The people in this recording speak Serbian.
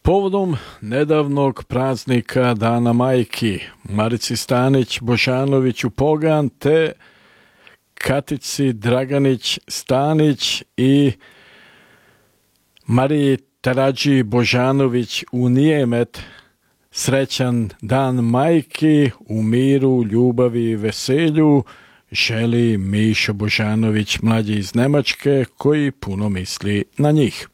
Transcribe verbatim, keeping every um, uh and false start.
Povodom nedavnog praznika Dana majki, Marici Stanić Božanović u Pogan te Katici Draganić Stanić i Mariji Taradži Božanović u Nijemet, srećan Dan majki u miru, ljubavi i veselju želi Mišo Božanović mlađi iz Nemačke koji puno misli na njih.